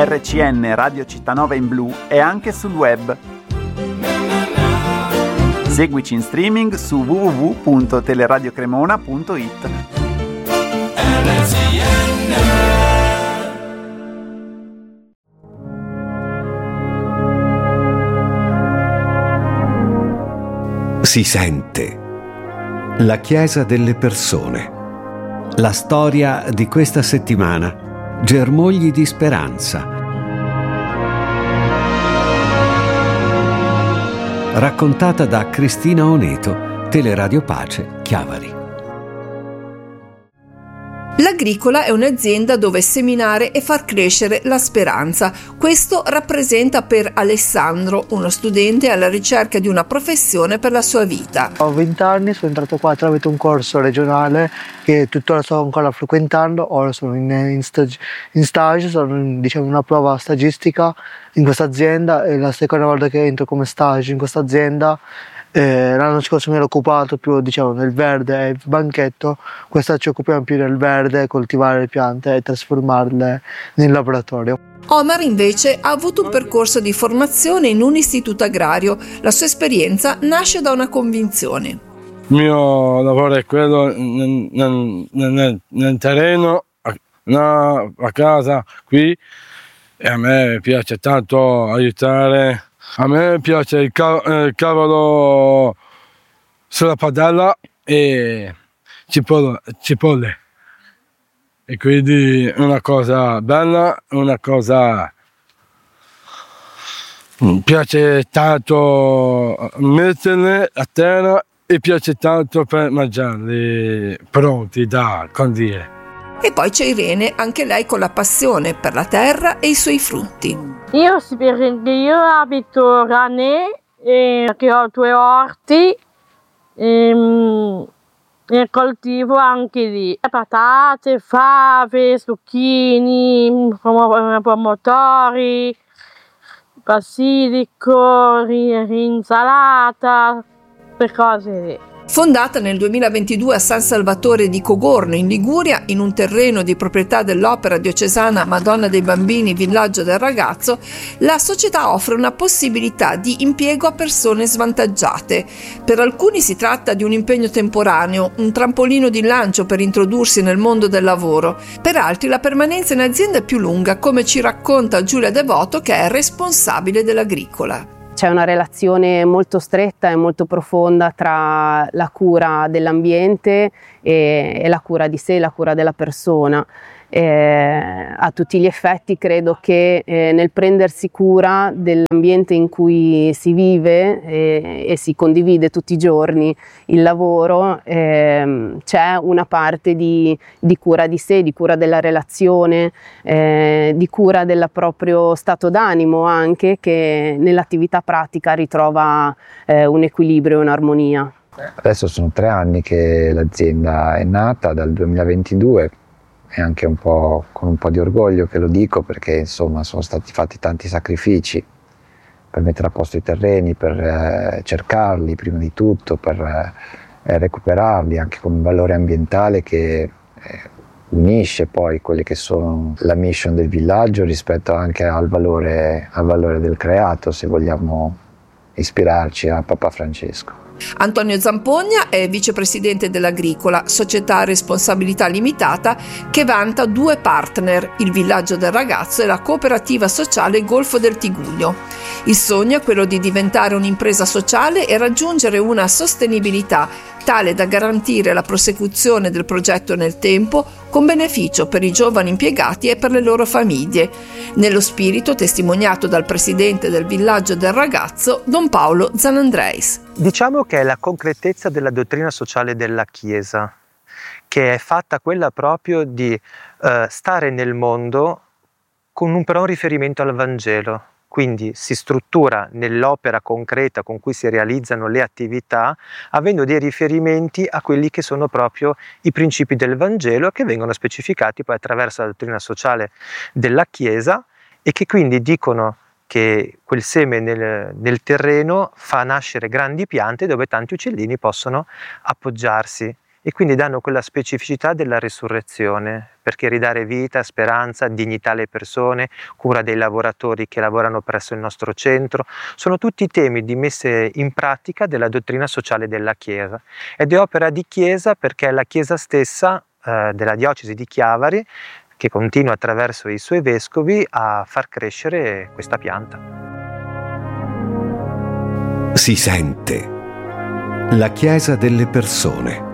RCN Radio Cittànova in blu e anche sul web. Seguici in streaming su www.teleradiocremona.it. Si sente. La Chiesa delle persone. La storia di questa settimana. Germogli di speranza. Raccontata da Cristina Oneto, Teleradio Pace, Chiavari. L'Agricola è un'azienda dove seminare e far crescere la speranza. Questo rappresenta per Alessandro, uno studente alla ricerca di una professione per la sua vita. Ho 20 anni, sono entrato qua tramite un corso regionale che tuttora sto ancora frequentando. Ora sono in stage, sono in una prova stagistica in questa azienda. È la seconda volta che entro come stage in questa azienda. L'anno scorso mi ero occupato più nel verde e il banchetto, quest'anno ci occupiamo più del verde, coltivare le piante e trasformarle nel laboratorio. Omar invece ha avuto un percorso di formazione in un istituto agrario. La sua esperienza nasce da una convinzione. Il mio lavoro è quello nel terreno, a casa qui, e a me piace tanto aiutare. A me piace il cavolo sulla padella e cipolle. E quindi una cosa bella, una cosa mi piace tanto metterle a terra e piace tanto per mangiarli pronti da condire. E poi c'è Irene, anche lei con la passione per la terra e i suoi frutti. Io abito a Ranè, che ho 2 orti e coltivo anche lì patate, fave, zucchini, pomodori, basilico, insalata, queste cose lì. Fondata nel 2022 a San Salvatore di Cogorno in Liguria, in un terreno di proprietà dell'Opera Diocesana Madonna dei Bambini Villaggio del Ragazzo, la società offre una possibilità di impiego a persone svantaggiate. Per alcuni si tratta di un impegno temporaneo, un trampolino di lancio per introdursi nel mondo del lavoro. Per altri la permanenza in azienda è più lunga, come ci racconta Giulia Devoto, che è responsabile dell'Agricola. C'è una relazione molto stretta e molto profonda tra la cura dell'ambiente e la cura di sé, la cura della persona. A tutti gli effetti credo che nel prendersi cura dell'ambiente in cui si vive e si condivide tutti i giorni il lavoro, c'è una parte di cura di sé, di cura della relazione, di cura del proprio stato d'animo anche, che nell'attività pratica ritrova un equilibrio e un'armonia. Adesso sono 3 anni che l'azienda è nata, dal 2022, e anche con un po' di orgoglio che lo dico, perché insomma sono stati fatti tanti sacrifici per mettere a posto i terreni, per cercarli prima di tutto, per recuperarli anche con un valore ambientale che unisce poi quelle che sono la mission del villaggio rispetto anche al valore del creato, se vogliamo ispirarci a Papa Francesco. Antonio Zampogna è vicepresidente dell'Agricola, società a responsabilità limitata che vanta 2 partner, il Villaggio del Ragazzo e la cooperativa sociale Golfo del Tiguglio. Il sogno è quello di diventare un'impresa sociale e raggiungere una sostenibilità tale da garantire la prosecuzione del progetto nel tempo, con beneficio per i giovani impiegati e per le loro famiglie, nello spirito testimoniato dal presidente del Villaggio del Ragazzo, Don Paolo Zanandreis. Diciamo che è la concretezza della dottrina sociale della Chiesa, che è fatta quella proprio di stare nel mondo con però un riferimento al Vangelo. Quindi si struttura nell'opera concreta con cui si realizzano le attività, avendo dei riferimenti a quelli che sono proprio i principi del Vangelo, che vengono specificati poi attraverso la dottrina sociale della Chiesa, e che quindi dicono che quel seme nel terreno fa nascere grandi piante dove tanti uccellini possono appoggiarsi. e quindi danno quella specificità della risurrezione, perché ridare vita, speranza, dignità alle persone, cura dei lavoratori che lavorano presso il nostro centro, sono tutti temi di messa in pratica della dottrina sociale della Chiesa, ed è opera di Chiesa perché è la Chiesa stessa della diocesi di Chiavari che continua attraverso i suoi vescovi a far crescere questa pianta. Si sente la Chiesa delle persone.